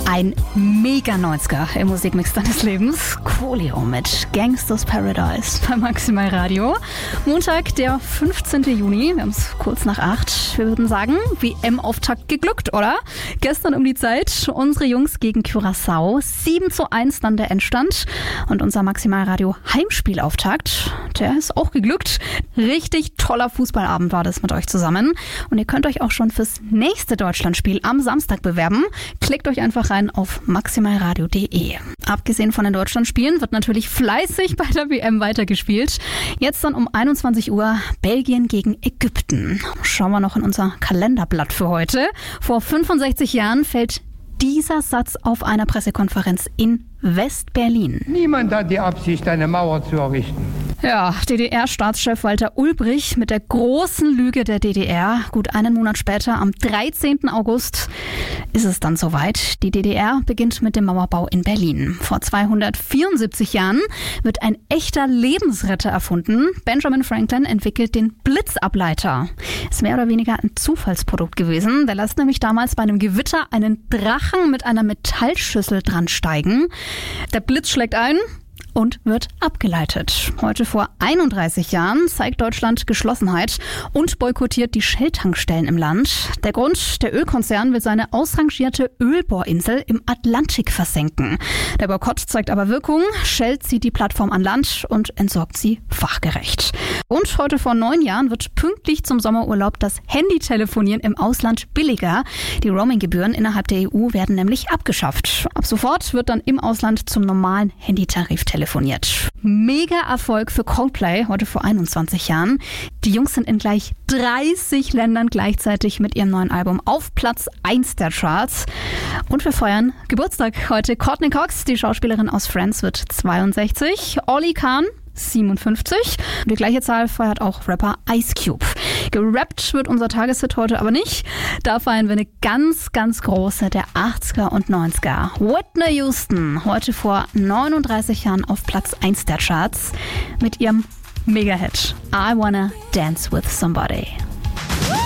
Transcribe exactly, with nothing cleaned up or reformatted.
Ein mega neunziger im Musikmix deines Lebens. Coolio mit Gangsters Paradise bei Maximal Radio. Montag, der fünfzehnten Juni. Wir haben es kurz nach acht. Wir würden sagen, W M-Auftakt geglückt, oder? Gestern um die Zeit unsere Jungs gegen Curaçao. sieben zu eins dann der Endstand. Und unser Maximal Radio Heimspielauftakt, der ist auch geglückt. Richtig toller Fußballabend war das mit euch zusammen. Und ihr könnt euch auch schon fürs nächste Deutschlandspiel am Samstag bewerben. Klickt euch einfach rein auf maximalradio punkt de. Abgesehen von den Deutschlandspielen wird natürlich fleißig bei der W M weitergespielt. Jetzt dann um einundzwanzig Uhr Belgien gegen Ägypten. Schauen wir noch in unser Kalenderblatt für heute. Vor fünfundsechzig Jahren fällt dieser Satz auf einer Pressekonferenz in West-Berlin. Niemand hat die Absicht, eine Mauer zu errichten. Ja, D D R-Staatschef Walter Ulbricht mit der großen Lüge der D D R. Gut einen Monat später, am dreizehnten August, ist es dann soweit. Die D D R beginnt mit dem Mauerbau in Berlin. Vor zweihundertvierundsiebzig Jahren wird ein echter Lebensretter erfunden. Benjamin Franklin entwickelt den Blitzableiter. Ist mehr oder weniger ein Zufallsprodukt gewesen. Der lässt nämlich damals bei einem Gewitter einen Drachen mit einer Metallschüssel dran steigen. Der Blitz schlägt ein und wird abgeleitet. Heute vor einunddreißig Jahren zeigt Deutschland Geschlossenheit und boykottiert die Shell-Tankstellen im Land. Der Grund, der Ölkonzern will seine ausrangierte Ölbohrinsel im Atlantik versenken. Der Boykott zeigt aber Wirkung. Shell zieht die Plattform an Land und entsorgt sie fachgerecht. Und heute vor neun Jahren wird pünktlich zum Sommerurlaub das Handytelefonieren im Ausland billiger. Die Roaminggebühren innerhalb der E U werden nämlich abgeschafft. Ab sofort wird dann im Ausland zum normalen Handytarif telefoniert. telefoniert. Mega Erfolg für Coldplay heute vor einundzwanzig Jahren. Die Jungs sind in gleich dreißig Ländern gleichzeitig mit ihrem neuen Album auf Platz eins der Charts. Und wir feiern Geburtstag heute. Courtney Cox, die Schauspielerin aus Friends, wird zweiundsechzig. Oli Khan, siebenundfünfzig. Und die gleiche Zahl feiert auch Rapper Ice Cube. Gerappt wird unser Tageshit heute aber nicht. Da feiern wir eine ganz, ganz große der achtziger und neunziger. Whitney Houston, heute vor neununddreißig Jahren auf Platz eins der Charts mit ihrem Mega-Hit I Wanna Dance With Somebody.